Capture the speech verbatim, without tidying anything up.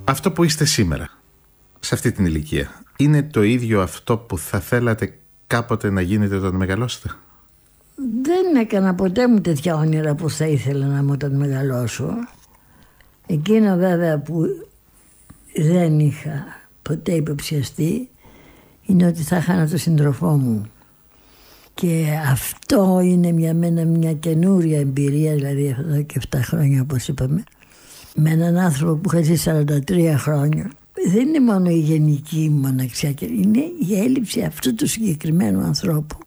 Αυτό που είστε σήμερα, σε αυτή την ηλικία, είναι το ίδιο αυτό που θα θέλατε κάποτε να γίνετε όταν μεγαλώσετε? Δεν έκανα ποτέ μου τέτοια όνειρα που θα ήθελα να μου όταν μεγαλώσω. Εκείνο βέβαια που δεν είχα ποτέ υποψιαστεί είναι ότι θα χάνα τον σύντροφό μου. Και αυτό είναι για μένα μια καινούρια εμπειρία, δηλαδή εδώ και επτά χρόνια όπως είπαμε, με έναν άνθρωπο που είχα ζήσει σαράντα τρία χρόνια. Δεν είναι μόνο η γενική μοναξιά, είναι η έλλειψη αυτού του συγκεκριμένου ανθρώπου